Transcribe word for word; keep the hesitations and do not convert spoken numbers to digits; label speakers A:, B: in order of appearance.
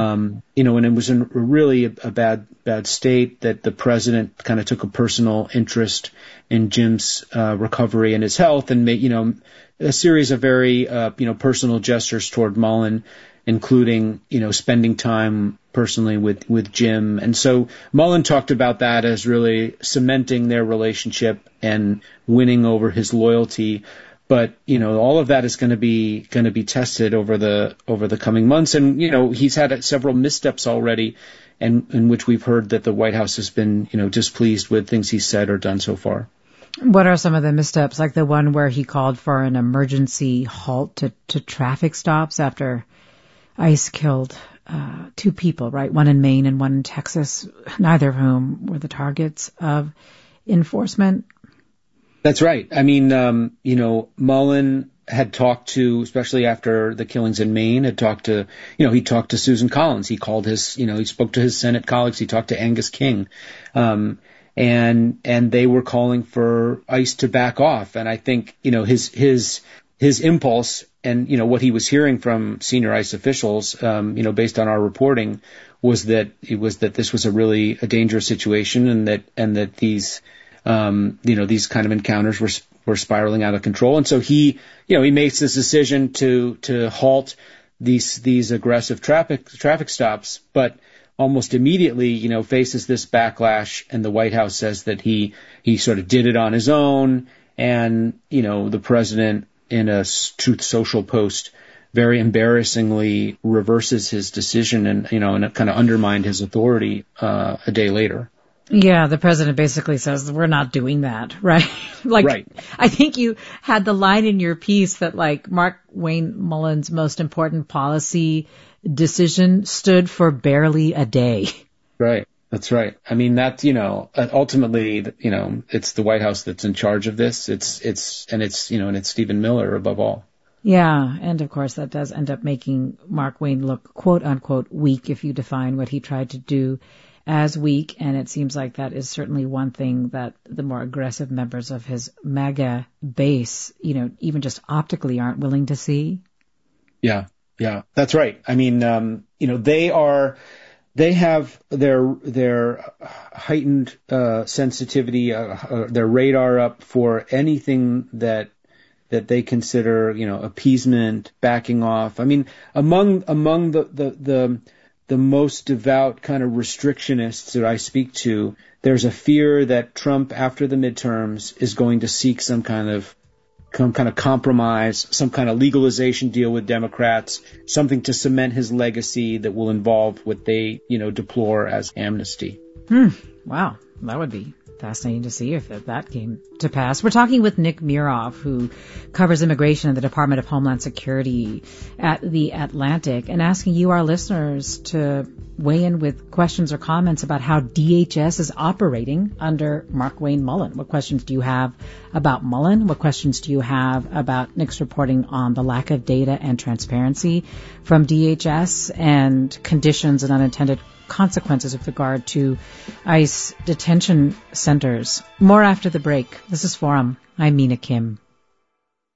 A: Um, you know, and it was in really a, a bad, bad state, that the president kind of took a personal interest in Jim's uh, recovery and his health, and made, you know, a series of very, uh, you know, personal gestures toward Mullen, including, you know, spending time personally with, with Jim. And so Mullen talked about that as really cementing their relationship and winning over his loyalty. But, you know, all of that is going to be going to be tested over the over the coming months. And, you know, he's had several missteps already, and in which we've heard that the White House has been, you know, displeased with things he's said or done so far.
B: What are some of the missteps, like the one where he called for an emergency halt to, to traffic stops after ICE killed uh, two people, right? One in Maine and one in Texas, neither of whom were the targets of enforcement?
A: That's right. I mean, um, you know, Mullen had talked to, especially after the killings in Maine, had talked to, you know, he talked to Susan Collins. He called his, you know, he spoke to his Senate colleagues. He talked to Angus King. Um, and, and they were calling for ICE to back off. And I think, you know, his, his, his impulse and, you know, what he was hearing from senior ICE officials, um, you know, based on our reporting, was that it was that this was a really a dangerous situation, and that, and that these, Um, you know, these kind of encounters were were spiraling out of control. And so he, you know, he makes this decision to to halt these these aggressive traffic traffic stops, but almost immediately, you know, faces this backlash, and the White House says that he he sort of did it on his own. And, you know, the president, in a Truth Social post, very embarrassingly reverses his decision, and, you know, and it kind of undermined his authority uh, a day later.
B: Yeah, the president basically says, we're not doing that, right? like,
A: right.
B: I think you had the line in your piece that, like, Mark Wayne Mullen's most important policy decision stood for barely a day.
A: Right. That's right. I mean, that's, you know, ultimately, you know, it's the White House that's in charge of this. It's, it's, and it's, you know, and it's Stephen Miller above all.
B: Yeah. And of course, that does end up making Mark Wayne look, quote unquote, weak if you define what he tried to do as weak, and it seems like that is certainly one thing that the more aggressive members of his MAGA base, you know, even just optically aren't willing to see.
A: Yeah, yeah, that's right. I mean, um, you know, they are, they have their their heightened uh, sensitivity, uh, uh, their radar up for anything that that they consider, you know, appeasement, backing off. I mean, among among the the, the the most devout kind of restrictionists that I speak to, there's a fear that Trump, after the midterms, is going to seek some kind of some kind of compromise, some kind of legalization deal with Democrats, something to cement his legacy that will involve what they, you know, deplore as amnesty.
B: Hmm. Wow. That would be fascinating to see if that came to pass. We're talking with Nick Miroff, who covers immigration in the Department of Homeland Security at The Atlantic, and asking you, our listeners, to weigh in with questions or comments about how D H S is operating under Mark Wayne Mullen. What questions do you have about Mullen? What questions do you have about Nick's reporting on the lack of data and transparency from D H S and conditions and unintended consequences with regard to ICE detention centers? More after the break. This is Forum. I'm Mina Kim.